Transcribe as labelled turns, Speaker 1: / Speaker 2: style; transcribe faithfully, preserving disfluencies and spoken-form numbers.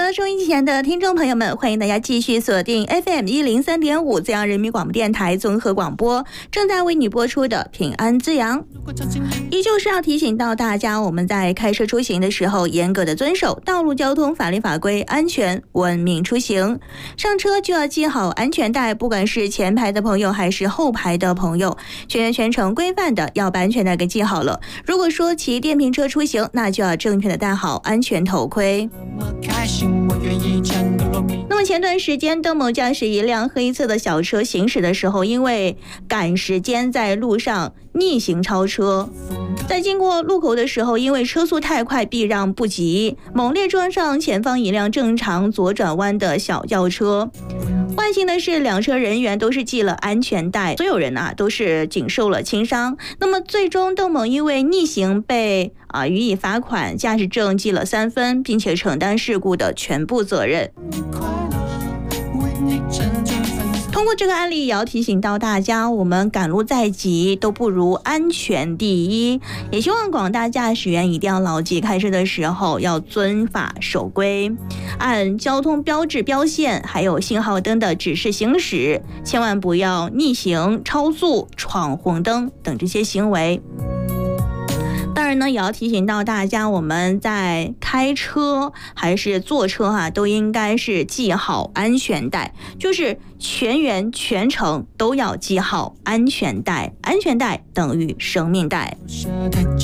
Speaker 1: 了收音机前的听众朋友们，欢迎大家继续锁定 F M 一零三点五 资阳人民广播电台综合广播，正在为你播出的平安滋阳。依旧是要提醒到大家，我们在开车出行的时候，严格的遵守道路交通法律法规，安全文明出行。上车就要系好安全带，不管是前排的朋友还是后排的朋友，全员全程规范的要把安全带给系好了。如果说骑电瓶车出行，那就要正确的戴好安全头盔。那么前段时间，邓某驾驶一辆黑色的小车行驶的时候，因为赶时间在路上逆行超车，在经过路口的时候，因为车速太快，避让不及，猛烈撞上前方一辆正常左转弯的小轿车。万幸的是，两车人员都是系了安全带，所有人啊都是仅受了轻伤。那么最终，邓某因为逆行被啊予以罚款，驾驶证记了三分，并且承担事故的全部责任。通过这个案例，也要提醒到大家，我们赶路在即都不如安全第一。也希望广大驾驶员一定要牢记，开车的时候要遵法守规，按交通标志标线还有信号灯的指示行驶，千万不要逆行、超速、闯红灯等这些行为。当然呢，也要提醒到大家，我们在开车还是坐车啊，都应该是系好安全带，就是全员全程都要系好安全带，安全带等于生命带。